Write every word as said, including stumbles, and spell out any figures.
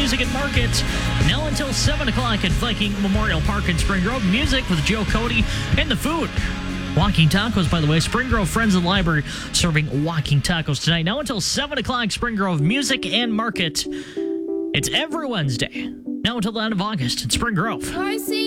Music and Market. Now until seven o'clock at Viking Memorial Park in Spring Grove. Music with Joe Cody and the food. Walking Tacos, by the way. Spring Grove Friends of the Library serving walking tacos tonight. Now until seven o'clock, Spring Grove Music and Market. It's every Wednesday. Now until the end of August in Spring Grove. I see.